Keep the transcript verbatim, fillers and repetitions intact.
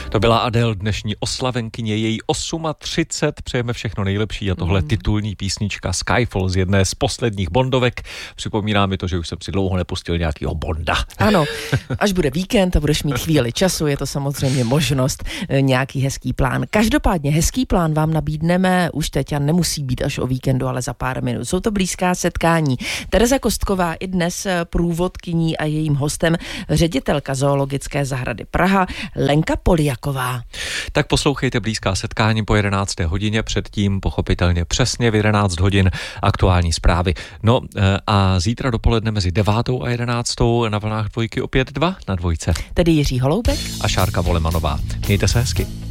To byla Adele, dnešní oslavenkyně, její třicet osm. Přejeme všechno nejlepší a tohle mm. titulní písnička Skyfall z jedné z posledních Bondovek. Připomíná mi to, že už jsem si dlouho nepustil nějakýho Bonda. Ano, až bude víkend a budeš mít chvíli času, je to samozřejmě možnost, nějaký hezký plán. Každopádně hezký plán vám nabídneme už teď a nemusí být až o víkendu, ale za pár minut. Jsou to blízká setkání. Tereza Kostková i dnes průvodkyní a jejím hostem ředitelka Zoologické zahrady Praha Lenka Poliaková. Tak poslouchejte blízká setkání po jedenácté hodině, předtím pochopitelně přesně v jedenáct hodin aktuální zprávy. No a zítra dopoledne mezi devátou a jedenáctou na vlnách dvojky opět dva na dvojce. Tedy Jiří Holoubek a Šárka Volemanová. Mějte se hezky.